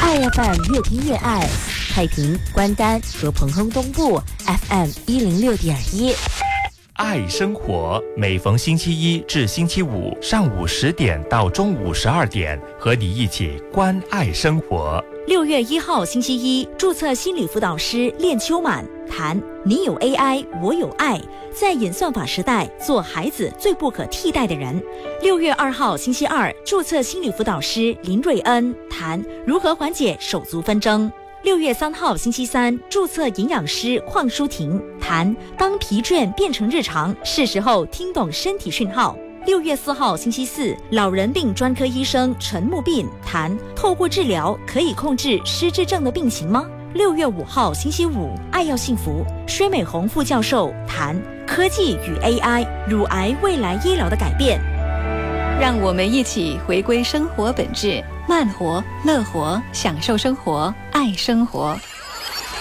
爱 FM 越听越爱，太平、关丹和彭亨东部 FM 106.1。 爱生活，每逢星期一至星期五上午10点到中午12点，和你一起关爱生活。 6月1号星期一，注册心理辅导师练秋满谈你有 AI， 我有爱，在演算法时代，做孩子最不可替代的人。6月2号星期二，注册心理辅导师林瑞恩谈如何缓解手足纷争。6月3号星期三，注册营养师邝淑婷谈当疲倦变成日常，是时候听懂身体讯号。6月4号星期四，老人病专科医生陈木斌谈透过治疗可以控制失智症的病情吗？6月5号星期五，爱要幸福，薛美红副教授谈科技与 AI 乳癌未来医疗的改变。 让我们一起回归生活本质，慢活、乐活，享受生活，爱生活。